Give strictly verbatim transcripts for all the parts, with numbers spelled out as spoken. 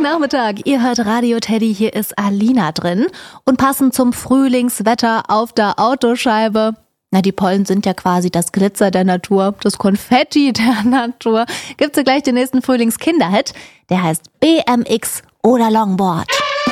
Montagnachmittag, ihr hört Radio Teddy, hier ist Alina drin. Und passend zum Frühlingswetter auf der Autoscheibe, na, die Pollen sind ja quasi das Glitzer der Natur, das Konfetti der Natur, gibt's ja gleich den nächsten Frühlingskinderhit, der heißt B M X oder Longboard.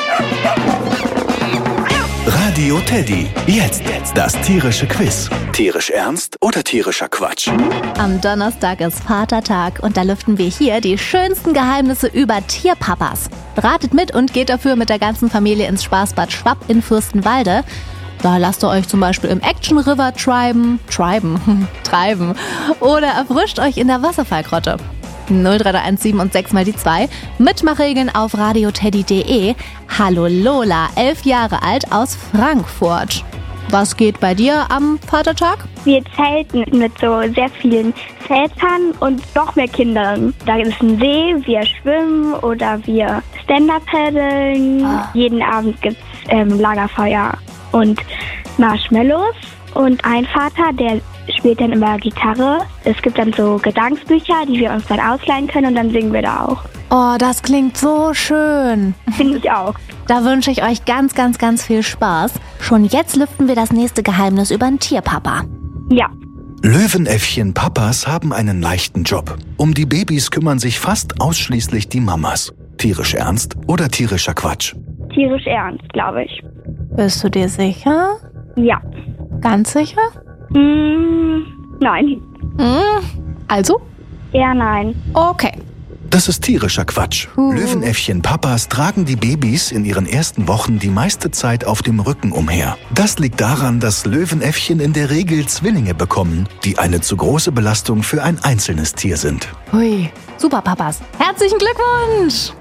Radio Teddy, jetzt das tierische Quiz. Tierisch ernst oder tierischer Quatsch? Am Donnerstag ist Vatertag und da lüften wir hier die schönsten Geheimnisse über Tierpapas. Ratet mit und geht dafür mit der ganzen Familie ins Spaßbad Schwapp in Fürstenwalde. Da lasst ihr euch zum Beispiel im Action River treiben, treiben, treiben oder erfrischt euch in der Wasserfallgrotte. null drei drei eins sieben und sechs mal die zwei. Mitmachregeln auf radioteddy punkt de. Hallo Lola, elf Jahre alt aus Frankfurt. Was geht bei dir am Vatertag? Wir zelten mit so sehr vielen Vätern und noch mehr Kindern. Da ist ein See, wir schwimmen oder wir Stand-Up-Paddeln. Ah. Jeden Abend gibt es ähm, Lagerfeuer und Marshmallows. Und ein Vater, der spielt dann immer Gitarre. Es gibt dann so Gesangsbücher, die wir uns dann ausleihen können und dann singen wir da auch. Oh, das klingt so schön. Finde ich auch. Da wünsche ich euch ganz, ganz, ganz viel Spaß. Schon jetzt lüften wir das nächste Geheimnis über einen Tierpapa. Ja. Löwenäffchen Papas haben einen leichten Job. Um die Babys kümmern sich fast ausschließlich die Mamas. Tierisch ernst oder tierischer Quatsch? Tierisch ernst, glaube ich. Bist du dir sicher? Ja. Ganz sicher? Mm, nein. Mm, also? Eher nein. Okay. Das ist tierischer Quatsch. Uh. Löwenäffchen Papas tragen die Babys in ihren ersten Wochen die meiste Zeit auf dem Rücken umher. Das liegt daran, dass Löwenäffchen in der Regel Zwillinge bekommen, die eine zu große Belastung für ein einzelnes Tier sind. Hui, super Papas. Herzlichen Glückwunsch!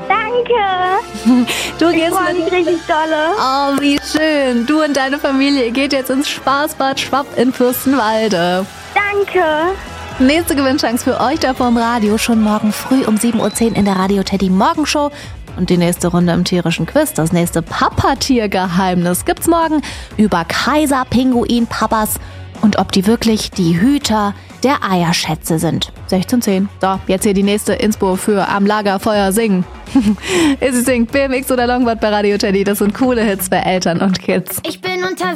Danke! Du gehst ich freue mich richtig dolle. Oh, wie schön. Du und deine Familie geht jetzt ins Spaßbad Schwapp in Fürstenwalde. Danke! Nächste Gewinnchance für euch da vorm Radio schon morgen früh um sieben Uhr zehn in der Radio Teddy Morgenshow. Und die nächste Runde im tierischen Quiz, das nächste Papatiergeheimnis, gibt's morgen über Kaiser-Pinguin-Papas und ob die wirklich die Hüter der Eierschätze sind. sechzehn zehn. So, jetzt hier die nächste Inspo für Am Lagerfeuer singen. Izzy singt B M X oder Longboard bei Radio Teddy. Das sind coole Hits für Eltern und Kids. Ich bin unter